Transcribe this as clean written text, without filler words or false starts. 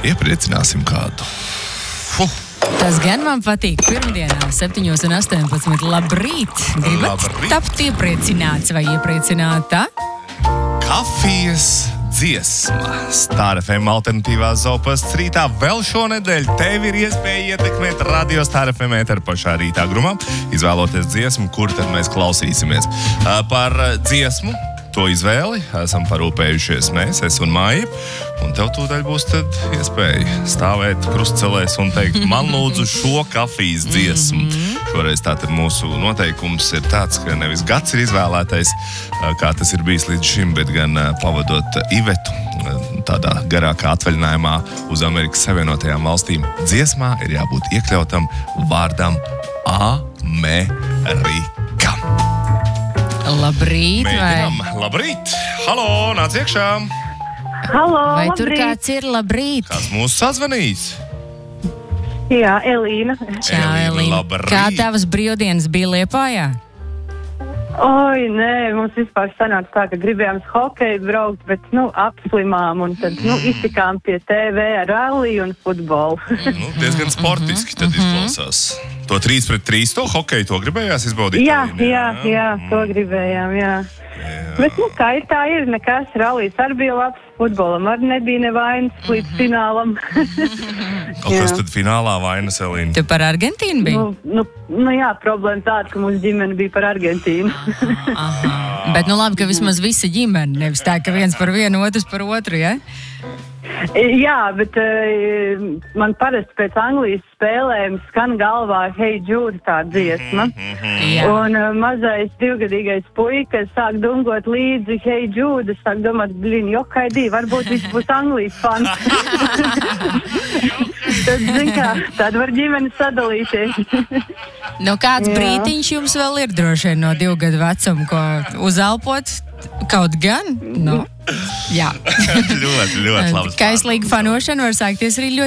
iepriecināsim kādu. Tas gan man patīk. Pirmdienā 7:18. Labrīt! Gribat tapt iepriecināts vai iepriecināta? Kafijas dziesma. Star FM alternatīvā Zopasts rītā vēl šonedēļ tev ir iespēja ietekmēt radio Star FM ēteru pašā rītā grumā, izvēloties dziesmu, kur tad mēs klausīsimies. Par dziesmu to izvēli esam parūpējušies mēs, es un Maija, un tev tūdaļ būs tad iespēja stāvēt krustcelēs un teikt, man lūdzu šo kafijas dziesmu. Šoreiz tātad mūsu noteikums ir tāds, ka nevis gads ir izvēlētais, kā tas ir bijis līdz šim, bet gan pavadot Ivetu tādā garākā atvaļinājumā uz Amerikas Savienotajām valstīm. Dziesmā ir jābūt iekļautam vārdam Amerika. Labrīt, Mēģinām. Labrīt! Halo, nāc iekšā! Halo, vai labrīt. tur kāds ir? Labrīt! Kāds mūs sazvanīs? Jā, Elīna. Čau, Elīna. Labrīt! Kā tavas brīvdienas bija Liepājā? Oi, nē, mums vispār sanāca tā, ka gribējām uz hokeju braukt, bet, apslimām un tad, iztikām pie TV ar ralliju un futbolu. Diezgan sportiski tad izklausās. To 3-3, to hokeju, to gribējās izbaudīt? Jā, to gribējām, jā. Bet, kā ir tā ir, nekas, rallijs arī bija labs, futbolam arī nebija nevainas līdz finālam. Kas tad finālā vainas, Elīna? Tu par Argentīnu biji? Jā, problēma tāda, ka mūsu ģimene bija par Argentīnu. Aha. Bet labi, ka vismaz visa ģimene, nevis tā, ka viens par vienu, otrs par otru, ja? Jā, bet man parasti pēc Anglijas spēlēm skan galvā Hey Jude tā dziesma. Un mazais 2-gadīgais puika sāk dungot līdzi Hey Jude, sāk domāt, jokaidī, varbūt viņš būs Anglijas fans. Tad, tāda var ģimene sadalīties. Kāds brītiņš jums vēl ir droši vien no 2 gadu vecuma, ko uzelpot? Kaut gan? Jā. ļoti labi. Kaislīga fanošana var sākties arī ļoti